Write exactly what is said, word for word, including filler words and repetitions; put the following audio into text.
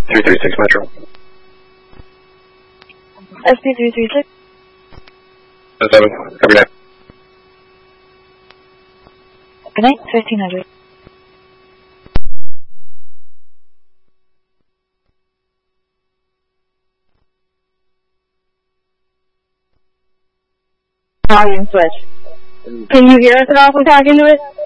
three three six Metro. S P three three six. seven, every night. Good night, fifteen hundred. Volume switch. Can you hear us at all if we talk into it?